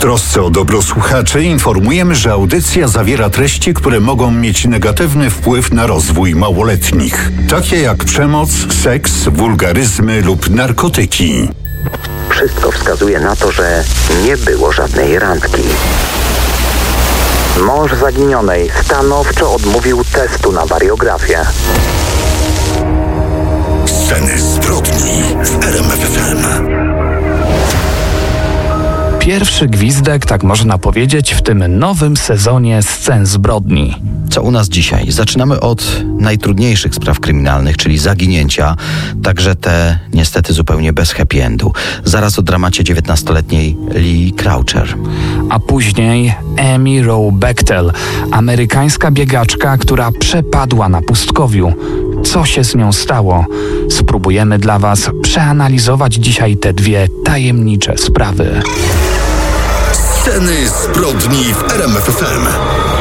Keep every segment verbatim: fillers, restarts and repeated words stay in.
trosce o dobro słuchaczy informujemy, że audycja zawiera treści, które mogą mieć negatywny wpływ na rozwój małoletnich, takie jak przemoc, seks, wulgaryzmy lub narkotyki. Wszystko wskazuje na to, że nie było żadnej randki. Mąż zaginionej stanowczo odmówił testu na wariografię. Sceny zbrodni w R M F F M. Pierwszy gwizdek, tak można powiedzieć, w tym nowym sezonie Scen zbrodni. Co u nas dzisiaj? Zaczynamy od najtrudniejszych spraw kryminalnych, czyli zaginięcia, także te niestety zupełnie bez happy endu. Zaraz o dramacie dziewiętnastoletniej Lee Croucher. A później Amy Rowe Bechtel, amerykańska biegaczka, która przepadła na pustkowiu. Co się z nią stało? Spróbujemy dla Was przeanalizować dzisiaj te dwie tajemnicze sprawy. Sceny zbrodni w R M F F M.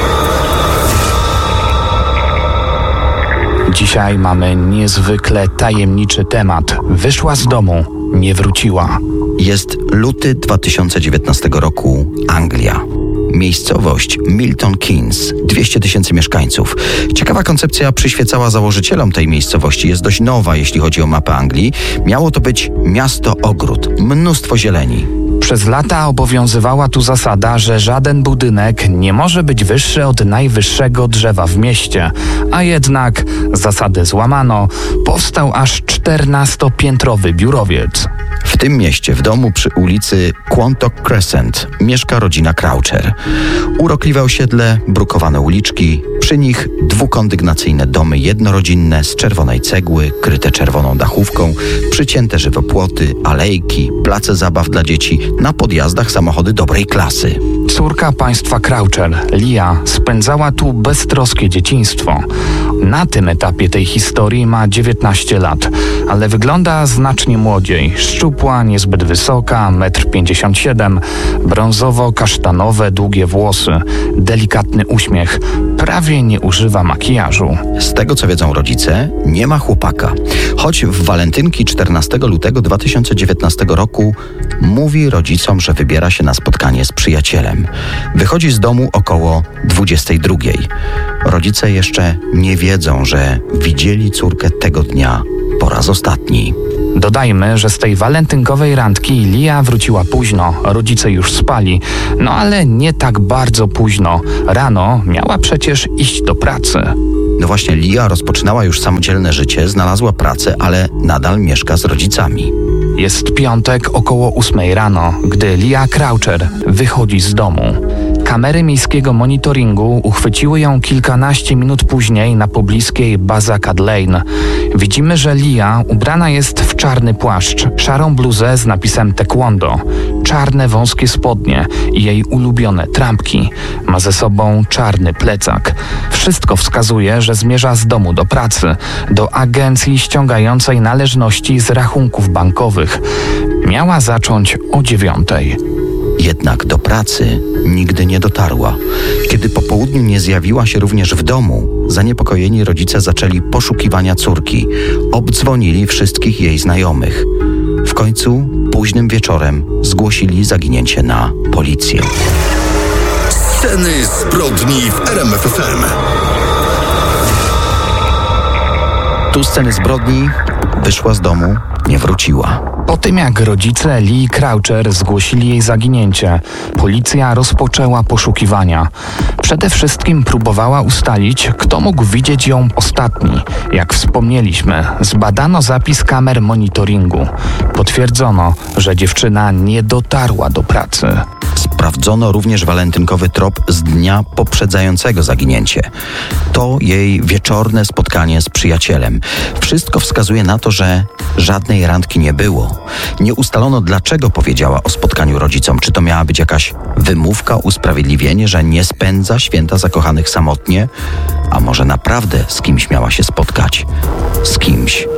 Dzisiaj mamy niezwykle tajemniczy temat. Wyszła z domu, nie wróciła. Jest luty dwa tysiące dziewiętnastego roku, Anglia. Miejscowość Milton Keynes, dwieście tysięcy mieszkańców. Ciekawa koncepcja przyświecała założycielom tej miejscowości. Jest dość nowa, jeśli chodzi o mapę Anglii. Miało to być miasto-ogród, mnóstwo zieleni. Przez lata obowiązywała tu zasada, że żaden budynek nie może być wyższy od najwyższego drzewa w mieście. A jednak zasadę złamano. Powstał aż czternastopiętrowy biurowiec. W tym mieście, w domu przy ulicy Quantock Crescent, mieszka rodzina Croucher. Urokliwe osiedle, brukowane uliczki, przy nich dwukondygnacyjne domy jednorodzinne z czerwonej cegły, kryte czerwoną dachówką, przycięte żywopłoty, alejki, place zabaw dla dzieci, na podjazdach samochody dobrej klasy. Córka państwa Croucher, Lia, spędzała tu beztroskie dzieciństwo. Na tym etapie tej historii ma dziewiętnaście lat, ale wygląda znacznie młodziej. Szczupła, niezbyt wysoka, metr pięćdziesiąt siedem, brązowo-kasztanowe, długie włosy, delikatny uśmiech, prawie nie używa makijażu. Z tego, co wiedzą rodzice, nie ma chłopaka. Choć w walentynki czternastego lutego dwa tysiące dziewiętnastego roku mówi rodzicom, że wybiera się na spotkanie z przyjacielem. Wychodzi z domu około dwudziestej drugiej. Rodzice jeszcze nie wiedzą, że widzieli córkę tego dnia po raz ostatni. Dodajmy, że z tej walentynkowej randki Lia wróciła późno, rodzice już spali, no ale nie tak bardzo późno. Rano miała przecież iść do pracy. No właśnie, Lia rozpoczynała już samodzielne życie, znalazła pracę, ale nadal mieszka z rodzicami. Jest piątek około ósmej rano, gdy Lia Croucher wychodzi z domu. Kamery miejskiego monitoringu uchwyciły ją kilkanaście minut później na pobliskiej Bazakad Lane. Widzimy, że Lia ubrana jest w czarny płaszcz, szarą bluzę z napisem taekwondo, czarne wąskie spodnie i jej ulubione trampki. Ma ze sobą czarny plecak. Wszystko wskazuje, że zmierza z domu do pracy, do agencji ściągającej należności z rachunków bankowych. Miała zacząć o dziewiątej. Jednak do pracy nigdy nie dotarła. Kiedy po południu nie zjawiła się również w domu, zaniepokojeni rodzice zaczęli poszukiwania córki. Obdzwonili wszystkich jej znajomych. W końcu późnym wieczorem zgłosili zaginięcie na policję. Sceny zbrodni w R M F F M. Tu sceny zbrodni, wyszła z domu, nie wróciła. Po tym jak rodzice Lee Croucher zgłosili jej zaginięcie, policja rozpoczęła poszukiwania. Przede wszystkim próbowała ustalić, kto mógł widzieć ją ostatni. Jak wspomnieliśmy, zbadano zapis kamer monitoringu. Potwierdzono, że dziewczyna nie dotarła do pracy. Sprawdzono również walentynkowy trop z dnia poprzedzającego zaginięcie. To jej wieczorne spotkanie z przyjacielem. Wszystko wskazuje na to, że żadnej randki nie było. Nie ustalono, dlaczego powiedziała o spotkaniu rodzicom. Czy to miała być jakaś wymówka, usprawiedliwienie, że nie spędza święta zakochanych samotnie? A może naprawdę z kimś miała się spotkać? Z kimś,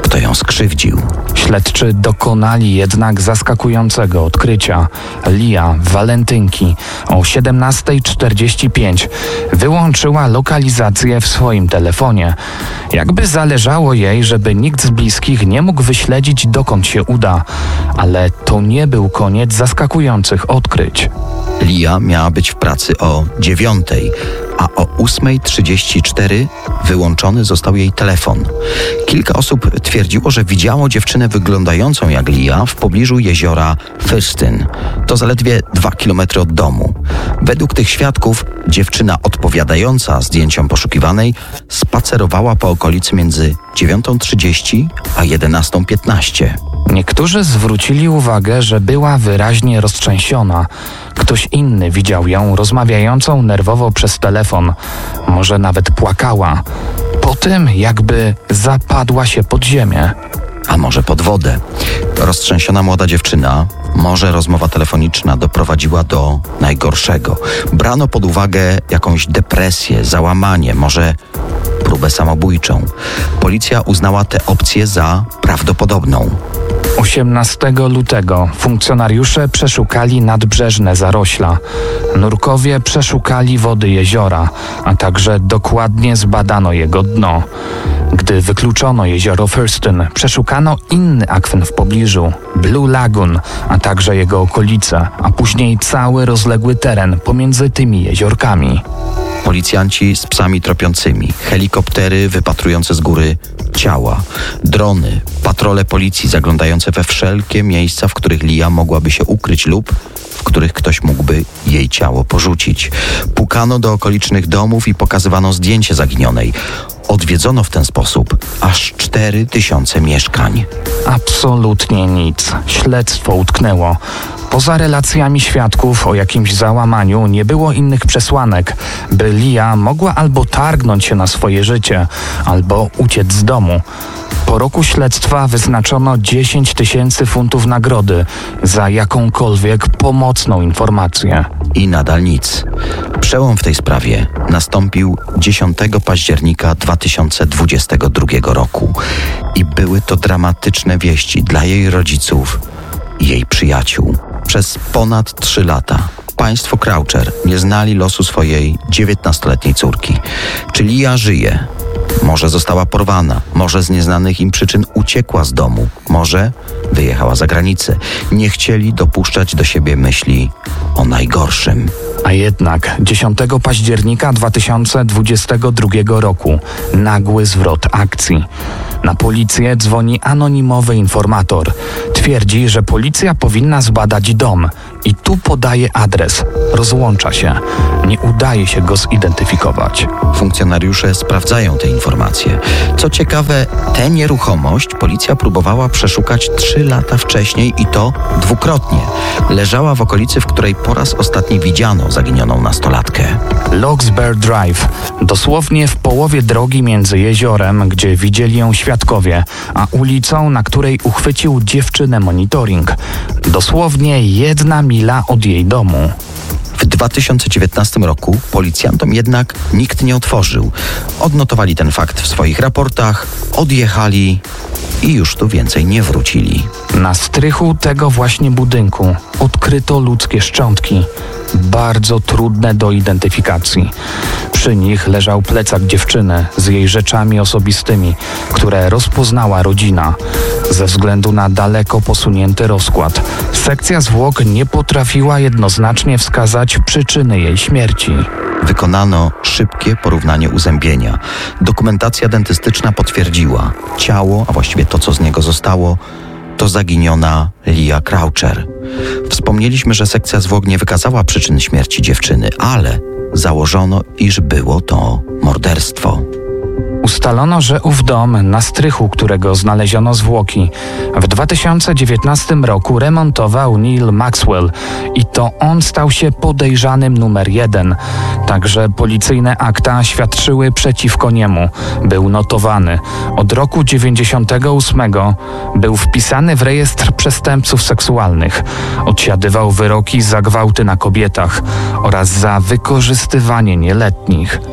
kto ją skrzywdził. Śledczy dokonali jednak zaskakującego odkrycia. Lia Walentynki o siedemnasta czterdzieści pięć wyłączyła lokalizację w swoim telefonie. Jakby zależało jej, żeby nikt z bliskich nie mógł wyśledzić, dokąd się uda. Ale to nie był koniec zaskakujących odkryć. Lia miała być w pracy o dziewiątej, a o ósma trzydzieści cztery wyłączony został jej telefon. Kilka osób twierdziło, że widziało dziewczynę wyglądającą jak Lia w pobliżu jeziora Thurston. To zaledwie dwa kilometry od domu. Według tych świadków dziewczyna odpowiadająca zdjęciom poszukiwanej spacerowała po okolicy między dziewiątą trzydzieści a jedenastą piętnaście. Niektórzy zwrócili uwagę, że była wyraźnie roztrzęsiona. Ktoś inny widział ją rozmawiającą nerwowo przez telefon. Może nawet płakała. Potem jakby zapadła się pod ziemię. A może pod wodę. Roztrzęsiona młoda dziewczyna, może rozmowa telefoniczna doprowadziła do najgorszego. Brano pod uwagę jakąś depresję, załamanie, może próbę samobójczą. Policja uznała tę opcję za prawdopodobną. osiemnastego lutego funkcjonariusze przeszukali nadbrzeżne zarośla. Nurkowie przeszukali wody jeziora, a także dokładnie zbadano jego dno. Gdy wykluczono jezioro Thurston, przeszukano inny akwen w pobliżu, Blue Lagoon, a także jego okolice, a później cały rozległy teren pomiędzy tymi jeziorkami. Policjanci z psami tropiącymi, helikoptery wypatrujące z góry ciała, drony, patrole policji zaglądające we wszelkie miejsca, w których Lia mogłaby się ukryć lub w których ktoś mógłby jej ciało porzucić. Pukano do okolicznych domów i pokazywano zdjęcie zaginionej. Odwiedzono w ten sposób aż cztery tysiące mieszkań. Absolutnie nic. Śledztwo utknęło. Poza relacjami świadków o jakimś załamaniu nie było innych przesłanek, by Lia mogła albo targnąć się na swoje życie, albo uciec z domu. Po roku śledztwa wyznaczono dziesięć tysięcy funtów nagrody za jakąkolwiek pomocną informację. I nadal nic. Przełom w tej sprawie nastąpił dziesiątego października dwa tysiące dwudziestego drugiego roku i były to dramatyczne wieści dla jej rodziców i jej przyjaciół. Przez ponad trzy lata państwo Croucher nie znali losu swojej dziewiętnastoletniej córki. Czy Lia żyje? Może została porwana, może z nieznanych im przyczyn uciekła z domu, może wyjechała za granicę. Nie chcieli dopuszczać do siebie myśli o najgorszym. A jednak dziesiątego października dwa tysiące dwudziestego drugiego roku nagły zwrot akcji. Na policję dzwoni anonimowy informator. Twierdzi, że policja powinna zbadać dom i tu podaje adres. Rozłącza się. Nie udaje się go zidentyfikować. Funkcjonariusze sprawdzają te informacje. Co ciekawe, tę nieruchomość policja próbowała przeszukać trzy lata wcześniej i to dwukrotnie. Leżała w okolicy, w której po raz ostatni widziano zaginioną nastolatkę. Locksbear Drive, dosłownie w połowie drogi między jeziorem, gdzie widzieli ją świadkowie, a ulicą, na której uchwycił dziewczynę monitoring. Dosłownie jedna mila od jej domu. W dwa tysiące dziewiętnastym roku policjantom jednak nikt nie otworzył. Odnotowali ten fakt w swoich raportach, odjechali i już tu więcej nie wrócili. Na strychu tego właśnie budynku odkryto ludzkie szczątki, bardzo trudne do identyfikacji. Przy nich leżał plecak dziewczyny z jej rzeczami osobistymi, które rozpoznała rodzina. Ze względu na daleko posunięty rozkład, sekcja zwłok nie potrafiła jednoznacznie wskazać przyczyny jej śmierci. Wykonano szybkie porównanie uzębienia. Dokumentacja dentystyczna potwierdziła, ciało, a właściwie to, co z niego zostało, to zaginiona Lia Croucher. Wspomnieliśmy, że sekcja zwłok nie wykazała przyczyn śmierci dziewczyny, ale założono, iż było to morderstwo. Ustalono, że ów dom, na strychu którego znaleziono zwłoki, w dwa tysiące dziewiętnastym roku remontował Neil Maxwell i to on stał się podejrzanym numer jeden. Także policyjne akta świadczyły przeciwko niemu. Był notowany. Od roku dziewięćdziesiątego ósmego był wpisany w rejestr przestępców seksualnych. Odsiadywał wyroki za gwałty na kobietach oraz za wykorzystywanie nieletnich.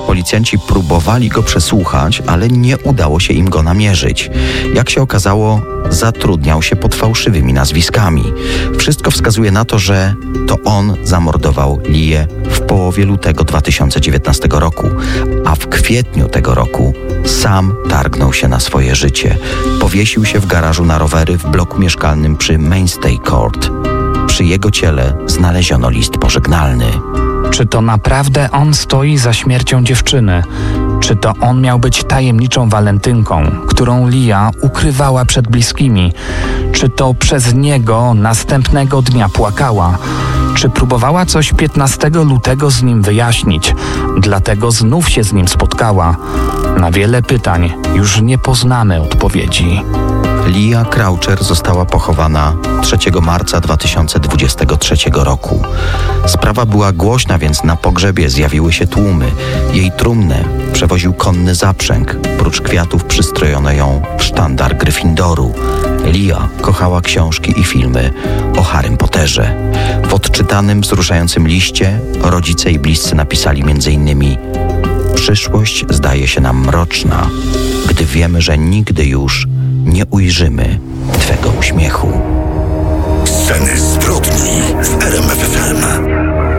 Policjanci próbowali go przesłuchać, ale nie udało się im go namierzyć. Jak się okazało, zatrudniał się pod fałszywymi nazwiskami. Wszystko wskazuje na to, że to on zamordował Lię w połowie lutego dwa tysiące dziewiętnastego roku, a w kwietniu tego roku sam targnął się na swoje życie. Powiesił się w garażu na rowery w bloku mieszkalnym przy Mainstay Court. Przy jego ciele znaleziono list pożegnalny. Czy to naprawdę on stoi za śmiercią dziewczyny? Czy to on miał być tajemniczą walentynką, którą Lia ukrywała przed bliskimi? Czy to przez niego następnego dnia płakała? Czy próbowała coś piętnastego lutego z nim wyjaśnić, dlatego znów się z nim spotkała? Na wiele pytań już nie poznamy odpowiedzi. Lia Croucher została pochowana trzeciego marca dwa tysiące dwudziestego trzeciego roku. Sprawa była głośna, więc na pogrzebie zjawiły się tłumy. Jej trumnę przewoził konny zaprzęg. Prócz kwiatów przystrojono ją w sztandar Gryffindoru. Lia kochała książki i filmy o Harrym Potterze. W odczytanym, wzruszającym liście rodzice i bliscy napisali między innymi: przyszłość zdaje się nam mroczna, gdy wiemy, że nigdy już nie ujrzymy Twego uśmiechu. Sceny zbrodni w R M F F M.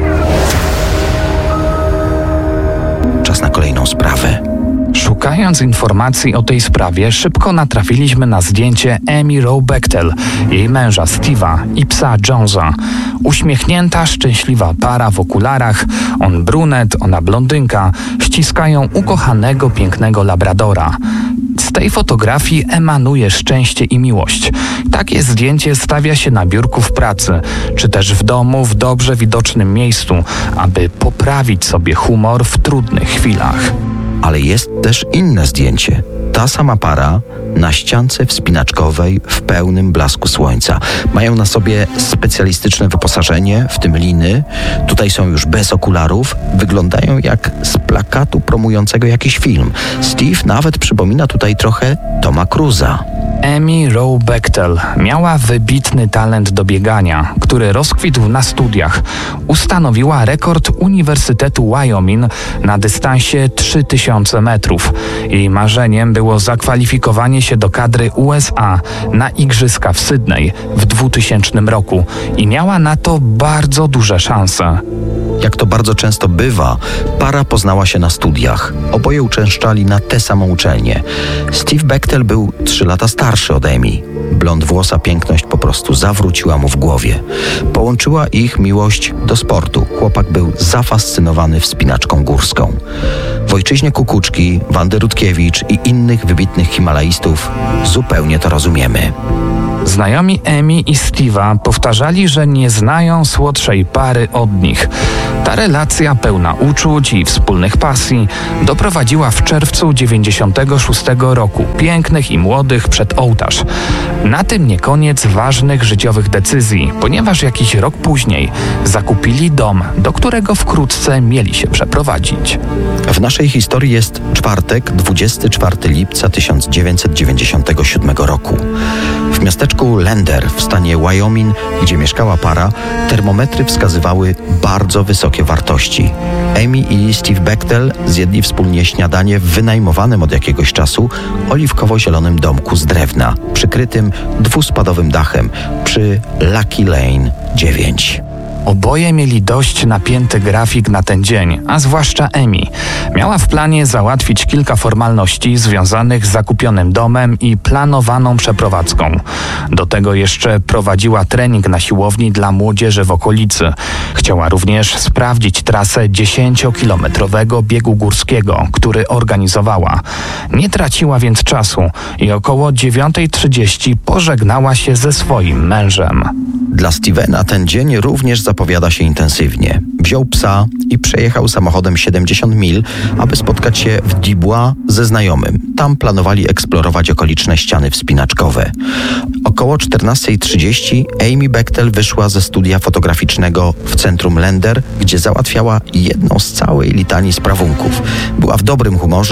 Czas na kolejną sprawę. Szukając informacji o tej sprawie, szybko natrafiliśmy na zdjęcie Amy Rowe Bechtel, jej męża Steve'a i psa Jonesa. Uśmiechnięta, szczęśliwa para w okularach, on brunet, ona blondynka, ściskają ukochanego, pięknego labradora. Z tej fotografii emanuje szczęście i miłość. Takie zdjęcie stawia się na biurku w pracy, czy też w domu w dobrze widocznym miejscu, aby poprawić sobie humor w trudnych chwilach. Ale jest też inne zdjęcie. Ta sama para na ściance wspinaczkowej w pełnym blasku słońca. Mają na sobie specjalistyczne wyposażenie, w tym liny. Tutaj są już bez okularów. Wyglądają jak z plakatu promującego jakiś film. Steve nawet przypomina tutaj trochę Toma Cruza. Amy Rowe Bechtel miała wybitny talent do biegania, który rozkwitł na studiach. Ustanowiła rekord Uniwersytetu Wyoming na dystansie trzy tysiące metrów. Jej marzeniem było zakwalifikowanie się do kadry U S A na Igrzyska w Sydney w dwutysięcznym roku i miała na to bardzo duże szanse. Jak to bardzo często bywa, para poznała się na studiach. Oboje uczęszczali na tę samą uczelnię. Steve Bechtel był trzy lata starszy od Amy. Blond włosa piękność po prostu zawróciła mu w głowie. Połączyła ich miłość do sportu. Chłopak był zafascynowany wspinaczką górską. W ojczyźnie Kukuczki, Wandy Rutkiewicz i innych wybitnych himalaistów zupełnie to rozumiemy. Znajomi Amy i Steve'a powtarzali, że nie znają słodszej pary od nich. Ta relacja pełna uczuć i wspólnych pasji doprowadziła w czerwcu dziewięćdziesiątego szóstego roku pięknych i młodych przed ołtarz. Na tym nie koniec ważnych życiowych decyzji, ponieważ jakiś rok później zakupili dom, do którego wkrótce mieli się przeprowadzić. W naszej historii jest czwartek, dwudziestego czwartego lipca tysiąc dziewięćset dziewięćdziesiątego siódmego roku. W miasteczku Lander w stanie Wyoming, gdzie mieszkała para, termometry wskazywały bardzo wysokie wartości. Amy i Steve Bechtel zjedli wspólnie śniadanie w wynajmowanym od jakiegoś czasu oliwkowo-zielonym domku z drewna, przykrytym dwuspadowym dachem przy Lucky Lane dziewięć. Oboje mieli dość napięty grafik na ten dzień, a zwłaszcza Amy. Miała w planie załatwić kilka formalności związanych z zakupionym domem i planowaną przeprowadzką. Do tego jeszcze prowadziła trening na siłowni dla młodzieży w okolicy. Chciała również sprawdzić trasę dziesięciokilometrowego biegu górskiego, który organizowała. Nie traciła więc czasu i około dziewiątej trzydzieści pożegnała się ze swoim mężem. Dla Stevena ten dzień również zapowiada się intensywnie. Wziął psa i przejechał samochodem siedemdziesiąt mil, aby spotkać się w Dubois ze znajomym. Tam planowali eksplorować okoliczne ściany wspinaczkowe. Około czternasta trzydzieści Amy Bechtel wyszła ze studia fotograficznego w centrum Lander, gdzie załatwiała jedną z całej litanii sprawunków. Była w dobrym humorze,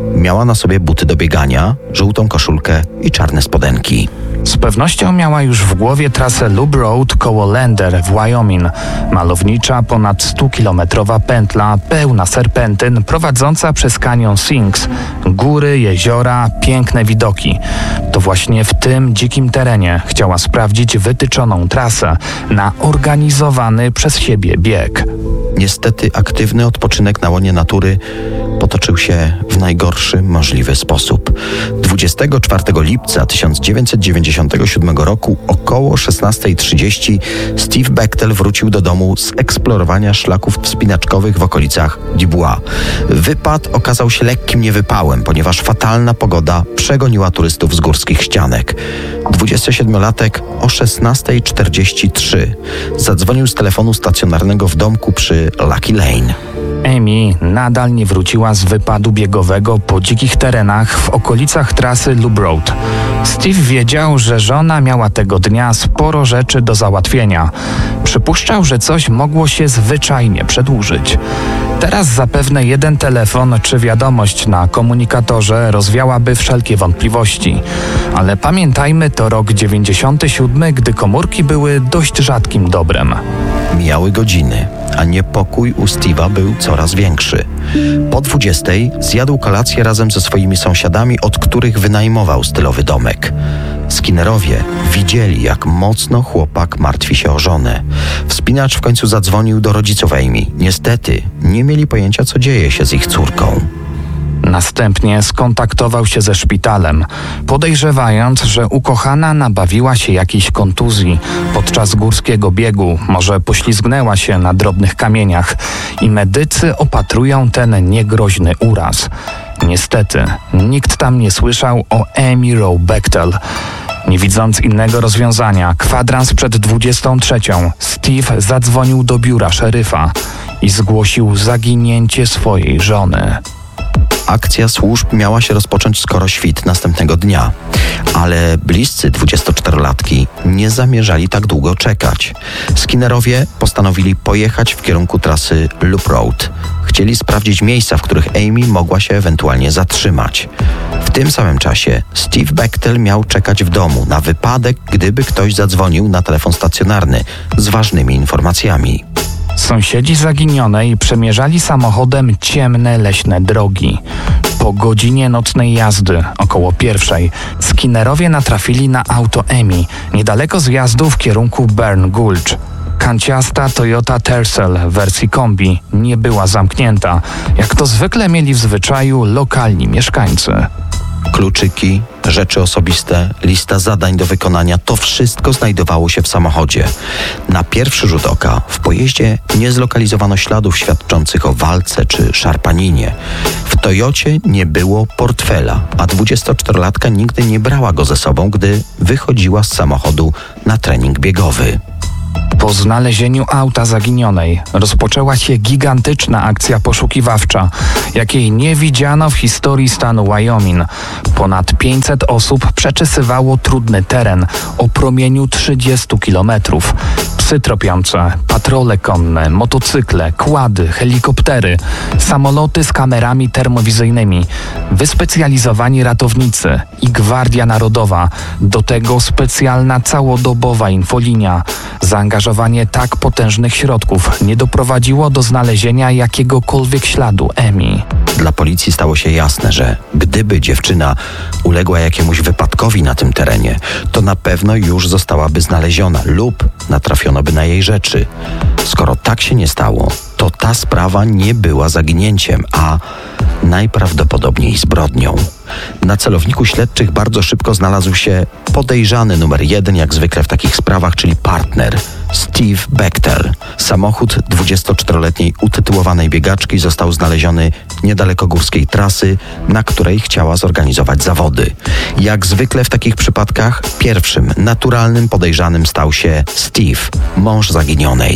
Miała na sobie buty do biegania, żółtą koszulkę i czarne spodenki. Z pewnością miała już w głowie trasę Loop Road koło Lander w Wyoming. Malownicza, ponad stukilometrowa pętla, pełna serpentyn, prowadząca przez kanion Sinks. Góry, jeziora, piękne widoki. To właśnie w tym dzikim terenie chciała sprawdzić wytyczoną trasę na organizowany przez siebie bieg. Niestety aktywny odpoczynek na łonie natury potoczył się w najgorszy możliwy sposób. dwudziestego czwartego lipca tysiąc dziewięćset dziewięćdziesiątego siódmego roku około szesnasta trzydzieści Steve Bechtel wrócił do domu z eksplorowania szlaków wspinaczkowych w okolicach Dubois. Wypad okazał się lekkim niewypałem, ponieważ fatalna pogoda przegoniła turystów z górskich ścianek. dwudziestosiedmiolatek o szesnasta czterdzieści trzy zadzwonił z telefonu stacjonarnego w domku przy Lucky Lane. Amy nadal nie wróciła z wypadu biegowego po dzikich terenach w okolicach trasy Loop Road. Steve wiedział, że żona miała tego dnia sporo rzeczy do załatwienia. Przypuszczał, że coś mogło się zwyczajnie przedłużyć. Teraz zapewne jeden telefon czy wiadomość na komunikatorze rozwiałaby wszelkie wątpliwości. Ale pamiętajmy, to rok dziewięćdziesiąty siódmy, gdy komórki były dość rzadkim dobrem. Mijały godziny, a niepokój u Steve'a był coraz większy. Po dwudziestej zjadł kolację razem ze swoimi sąsiadami, od których wynajmował stylowy domek. Skinnerowie widzieli, jak mocno chłopak martwi się o żonę. Wspinacz w końcu zadzwonił do rodziców Amy. Niestety nie mieli pojęcia, co dzieje się z ich córką. Następnie skontaktował się ze szpitalem, podejrzewając, że ukochana nabawiła się jakiejś kontuzji podczas górskiego biegu, może poślizgnęła się na drobnych kamieniach i medycy opatrują ten niegroźny uraz. Niestety, nikt tam nie słyszał o Amy Rowe Bechtel. Nie widząc innego rozwiązania, kwadrans przed dwudziestą trzecią, Steve zadzwonił do biura szeryfa i zgłosił zaginięcie swojej żony. Akcja służb miała się rozpocząć skoro świt następnego dnia, ale bliscy dwudziestoczterolatki nie zamierzali tak długo czekać. Skinnerowie postanowili pojechać w kierunku trasy Loop Road. Chcieli sprawdzić miejsca, w których Amy mogła się ewentualnie zatrzymać. W tym samym czasie Steve Bechtel miał czekać w domu na wypadek, gdyby ktoś zadzwonił na telefon stacjonarny z ważnymi informacjami. Sąsiedzi zaginionej przemierzali samochodem ciemne leśne drogi. Po godzinie nocnej jazdy, około pierwszej, Skinnerowie natrafili na auto Amy, niedaleko zjazdu w kierunku Burn Gulch. Kanciasta Toyota Tercel w wersji kombi nie była zamknięta, jak to zwykle mieli w zwyczaju lokalni mieszkańcy. Kluczyki, rzeczy osobiste, lista zadań do wykonania, to wszystko znajdowało się w samochodzie. Na pierwszy rzut oka w pojeździe nie zlokalizowano śladów świadczących o walce czy szarpaninie. W Toyocie nie było portfela, a dwudziestoczterolatka nigdy nie brała go ze sobą, gdy wychodziła z samochodu na trening biegowy. Po znalezieniu auta zaginionej rozpoczęła się gigantyczna akcja poszukiwawcza, jakiej nie widziano w historii stanu Wyoming. Ponad pięćset osób przeczesywało trudny teren o promieniu trzydziestu kilometrów. Psy tropiące, patrole konne, motocykle, kłady, helikoptery, samoloty z kamerami termowizyjnymi, wyspecjalizowani ratownicy i Gwardia Narodowa, do tego specjalna całodobowa infolinia. Zaangażowanie tak potężnych środków nie doprowadziło do znalezienia jakiegokolwiek śladu Amy. Dla policji stało się jasne, że gdyby dziewczyna uległa jakiemuś wypadkowi na tym terenie, to na pewno już zostałaby znaleziona lub natrafiono by na jej rzeczy. Skoro tak się nie stało, to ta sprawa nie była zaginięciem, a najprawdopodobniej zbrodnią. Na celowniku śledczych bardzo szybko znalazł się podejrzany numer jeden, jak zwykle w takich sprawach, czyli partner Steve Bechtel. Samochód dwudziestoczteroletniej utytułowanej biegaczki został znaleziony niedaleko górskiej trasy, na której chciała zorganizować zawody. Jak zwykle w takich przypadkach pierwszym naturalnym podejrzanym stał się Steve, mąż zaginionej.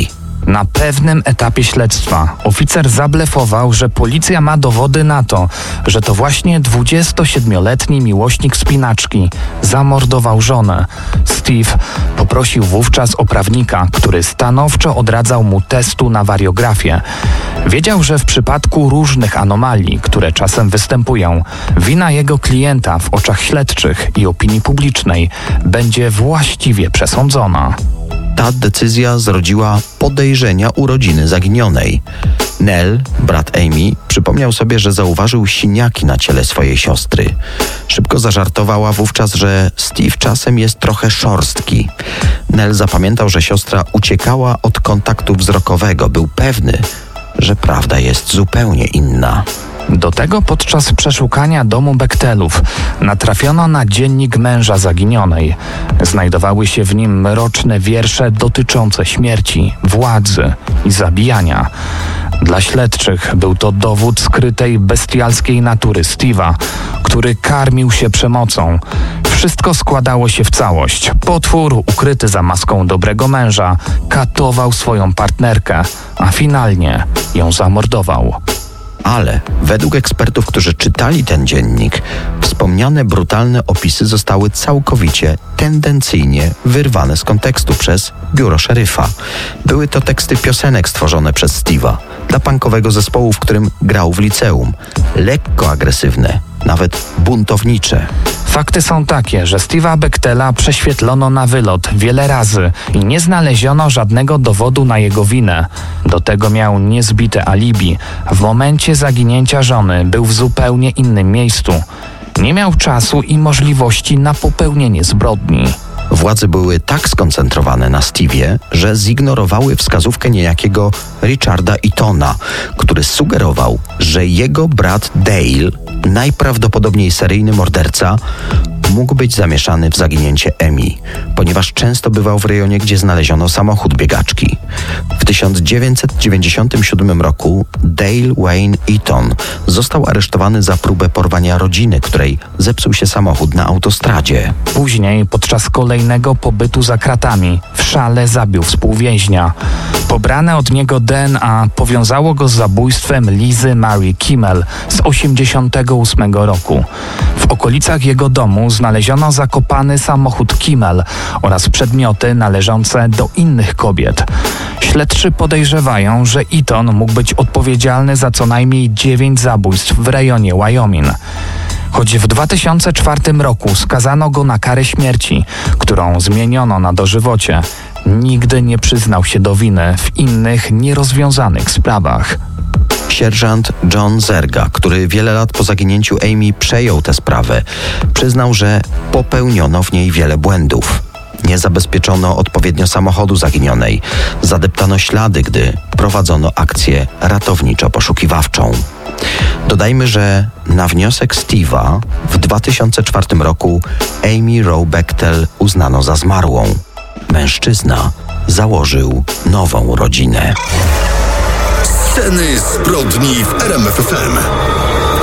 Na pewnym etapie śledztwa oficer zablefował, że policja ma dowody na to, że to właśnie dwudziestosiedmioletni miłośnik spinaczki zamordował żonę. Steve poprosił wówczas o prawnika, który stanowczo odradzał mu testu na wariografię. Wiedział, że w przypadku różnych anomalii, które czasem występują, wina jego klienta w oczach śledczych i opinii publicznej będzie właściwie przesądzona. Ta decyzja zrodziła podejrzenia u rodziny zaginionej. Nel, brat Amy, przypomniał sobie, że zauważył siniaki na ciele swojej siostry. Szybko zażartowała wówczas, że Steve czasem jest trochę szorstki. Nel zapamiętał, że siostra uciekała od kontaktu wzrokowego. Był pewny, że prawda jest zupełnie inna. Do tego podczas przeszukania domu Bechtelów natrafiono na dziennik męża zaginionej. Znajdowały się w nim mroczne wiersze dotyczące śmierci, władzy i zabijania. Dla śledczych był to dowód skrytej, bestialskiej natury Steve'a, który karmił się przemocą. Wszystko składało się w całość. Potwór, ukryty za maską dobrego męża, katował swoją partnerkę, a finalnie ją zamordował. Ale według ekspertów, którzy czytali ten dziennik, wspomniane brutalne opisy zostały całkowicie tendencyjnie wyrwane z kontekstu przez biuro szeryfa. Były to teksty piosenek stworzone przez Steve'a dla punkowego zespołu, w którym grał w liceum. Lekko agresywne, nawet buntownicze. Fakty są takie, że Steve'a Bechtela prześwietlono na wylot wiele razy i nie znaleziono żadnego dowodu na jego winę. Do tego miał niezbite alibi. W momencie zaginięcia żony był w zupełnie innym miejscu. Nie miał czasu i możliwości na popełnienie zbrodni. Władze były tak skoncentrowane na Steve'ie, że zignorowały wskazówkę niejakiego Richarda Eatona, który sugerował, że jego brat Dale, najprawdopodobniej seryjny morderca, mógł być zamieszany w zaginięcie Amy, ponieważ często bywał w rejonie, gdzie znaleziono samochód biegaczki. W tysiąc dziewięćset dziewięćdziesiątym siódmym roku Dale Wayne Eaton został aresztowany za próbę porwania rodziny, której zepsuł się samochód na autostradzie. Później, podczas kolejnego pobytu za kratami, w szale zabił współwięźnia. Pobrane od niego D N A powiązało go z zabójstwem Lizy Marie Kimmel z osiemdziesiątego ósmego roku. W okolicach jego domu znaleziono zakopany samochód Kimmel oraz przedmioty należące do innych kobiet. Śledczy podejrzewają, że Eaton mógł być odpowiedzialny za co najmniej dziewięć zabójstw w rejonie Wyoming. Choć w dwa tysiące czwartym roku skazano go na karę śmierci, którą zmieniono na dożywocie, nigdy nie przyznał się do winy w innych nierozwiązanych sprawach. Sierżant John Zerga, który wiele lat po zaginięciu Amy przejął tę sprawę, przyznał, że popełniono w niej wiele błędów. Nie zabezpieczono odpowiednio samochodu zaginionej, zadeptano ślady, gdy prowadzono akcję ratowniczo-poszukiwawczą. Dodajmy, że na wniosek Steve'a w dwa tysiące czwartym roku Amy Roe Bechtel uznano za zmarłą. Mężczyzna założył nową rodzinę. Sceny zbrodni w R M F F M.